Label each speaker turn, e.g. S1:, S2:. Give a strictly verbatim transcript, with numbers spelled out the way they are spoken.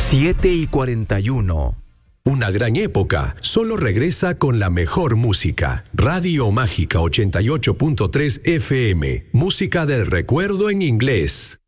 S1: siete y cuarenta y uno.
S2: Una gran época solo regresa con la mejor música. Radio Mágica ochenta y ocho punto tres F M. Música del recuerdo en inglés.